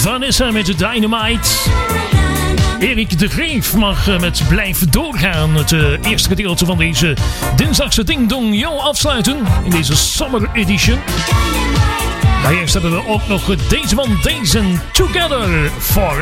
Vanessa met de Dynamite. Erik de Greef mag met Blijf Doorgaan het eerste gedeelte van deze dinsdagse Ding Dong Yo afsluiten. In deze Summer Edition. Maar eerst hebben we ook nog deze van Days and Together for